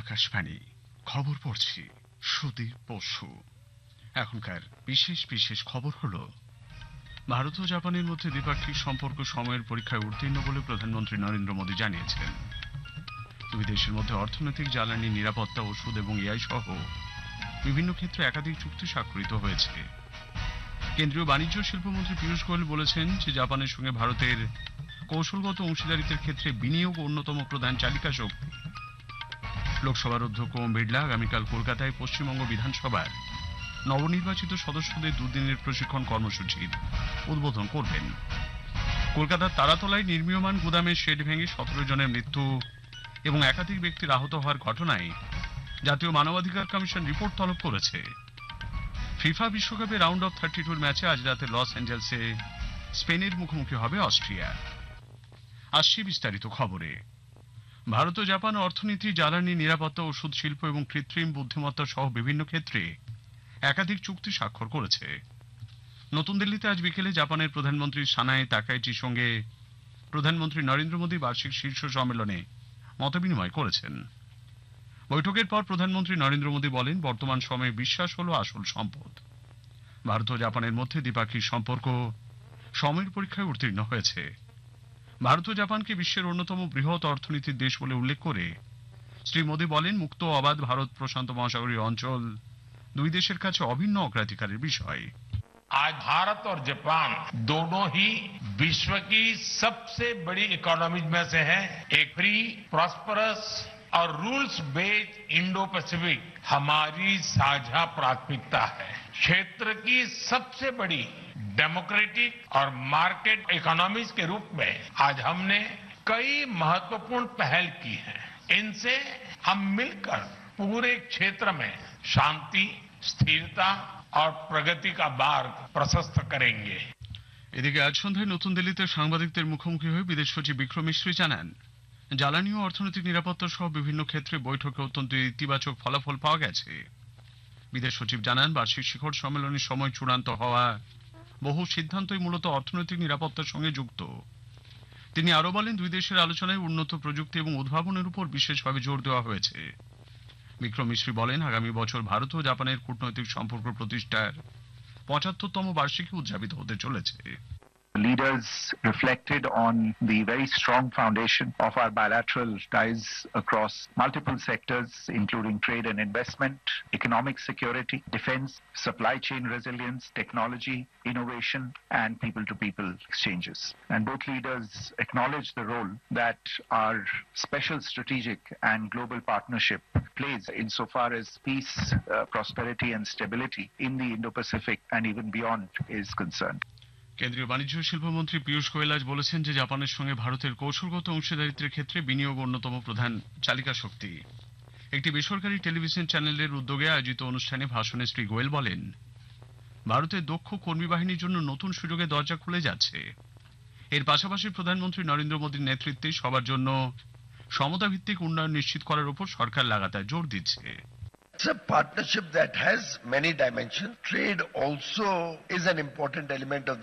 আকাশবাণী খবর পড়ছি সুদীপ বসু। এখনকার বিশেষ বিশেষ খবর হলো, ভারত ও জাপানের মধ্যে দ্বিপাক্ষিক সম্পর্ক সময়ের পরীক্ষায় উত্তীর্ণ বলে প্রধানমন্ত্রী নরেন্দ্র মোদী জানিয়েছেন। দুই দেশের মধ্যে অর্থনৈতিক, জ্বালানি, নিরাপত্তা, ওষুধ এবং এআই সহ বিভিন্ন ক্ষেত্রে একাধিক চুক্তি স্বাক্ষরিত হয়েছে। কেন্দ্রীয় বাণিজ্য শিল্পমন্ত্রী পীযূষ গোয়েল বলেছেন যে জাপানের সঙ্গে ভারতের কৌশলগত অংশীদারিত্বের ক্ষেত্রে বিনিয়োগ অন্যতম প্রধান চালিকা শক্তি। লোকসভার অধ্যক্ষ ওম বিড়লা আগামীকাল কলকাতায় পশ্চিমবঙ্গ বিধানসভার নবনির্বাচিত সদস্যদের দুদিনের প্রশিক্ষণ কর্মসূচির উদ্বোধন করবেন। কলকাতার তারাতলায় নির্মীয়মান গুদামের শেড ভেঙে 17 জনের মৃত্যু এবং একাধিক ব্যক্তির আহত হওয়ার ঘটনায় জাতীয় মানবাধিকার কমিশন রিপোর্ট তলব করেছে। ফিফা বিশ্বকাপের রাউন্ড অফ 32 ম্যাচে আজ রাতে লস অ্যাঞ্জেলসে স্পেনের মুখোমুখি হবে অস্ট্রিয়া। আসছি বিস্তারিত খবরে। ভারত ও জাপান অর্থনীতি, জ্বালানি, নিরাপত্তা, ওষুধ শিল্প এবং কৃত্রিম বুদ্ধিমত্তা সহ বিভিন্ন ক্ষেত্রে একাধিক চুক্তি স্বাক্ষর করেছে। নতুন দিল্লিতে আজ বিকেলে জাপানের প্রধানমন্ত্রী সানায়ে তাকাইচির সঙ্গে প্রধানমন্ত্রী নরেন্দ্র মোদী বার্ষিক শীর্ষ সম্মেলনে মতবিনিময় করেছেন। বৈঠকের পর প্রধানমন্ত্রী নরেন্দ্র মোদী বলেন, বর্তমান সময়ে বিশ্বাস হল আসল সম্পদ। ভারত ও জাপানের মধ্যে দ্বিপাক্ষিক সম্পর্ক সময়ের পরীক্ষায় উত্তীর্ণ হয়েছে। ভারত ও জাপানকে বিশ্বের অন্যতম বৃহৎ অর্থনীতির দেশ বলে উল্লেখ করে শ্রী মোদী বলেন, মুক্ত অবাধ ভারত প্রশান্ত মহাসাগরীয় অঞ্চল দুই দেশের কাছে অভিন্ন অগ্রাধিকারের বিষয়। आज भारत और जापान दोनों ही विश्व की सबसे बड़ी इकोनॉमीज में से हैं। एक फ्री, प्रॉस्परस और रूल्स बेस्ड इंडो पैसिफिक हमारी साझा प्राथमिकता है। क्षेत्र की सबसे बड़ी डेमोक्रेटिक और मार्केट इकोनॉमीज के रूप में आज हमने कई महत्वपूर्ण पहल की है। इनसे हम मिलकर पूरे क्षेत्र में शांति, स्थिरता और प्रगति का मार्ग प्रशस्त करेंगे। এদিকে আজ সন্ধ্যায় নতুন দিল্লিতে সাংবাদিকদের মুখোমুখি হয়ে বিদেশ সচিব বিক্রম মিশ্রি জানান, জ্বালানি ও অর্থনৈতিক নিরাপত্তা সহ বিভিন্ন ক্ষেত্রে বৈঠকে অত্যন্ত ইতিবাচক ফলাফল পাওয়া গেছে। বিদেশ সচিব জানান, বার্ষিক শিখর সম্মেলনের সময় চূড়ান্ত হওয়া বহু সিদ্ধান্তই মূলত অর্থনৈতিক নিরাপত্তার সঙ্গে যুক্ত। তিনি আরো বলেন, দুই দেশের আলোচনায় উন্নত প্রযুক্তি এবং উদ্ভাবনের উপর বিশেষভাবে জোর দেওয়া হয়েছে। বিক্রম মিশ্রি বলেন, আগামী বছর ভারত ও জাপানের কূটনৈতিক সম্পর্ক প্রতিষ্ঠার 75তম বার্ষিকী উদযাপিত হতে চলেছে। Leaders reflected on the very strong foundation of our bilateral ties across multiple sectors, including trade and investment, economic security, defense, supply chain resilience, technology, innovation, and people-to-people exchanges. And both leaders acknowledged the role that our special strategic and global partnership plays insofar as peace, prosperity, and stability in the Indo-Pacific and even beyond is concerned. কেন্দ্রীয় বাণিজ্য শিল্পমন্ত্রী পীযূষ গোয়েল আজ বলেছেন যে জাপানের সঙ্গে ভারতের কৌশলগত অংশীদারিত্বের ক্ষেত্রে বিনিয়োগ অন্যতম প্রধান চালিকা শক্তি। একটি বেসরকারি টেলিভিশন চ্যানেলের উদ্যোগে আয়োজিত অনুষ্ঠানে ভাষণে শ্রী গোয়েল বলেন, ভারতের দক্ষ কর্মী বাহিনীর জন্য নতুন সুযোগের দরজা খুলে যাচ্ছে। এর পাশাপাশি প্রধানমন্ত্রী নরেন্দ্র মোদীর নেতৃত্বে সবার জন্য সমতা ভিত্তিক উন্নয়ন নিশ্চিত করার উপর সরকার লাগাতার জোর দিচ্ছে। It's a partnership that has many dimensions. Trade also is an important element of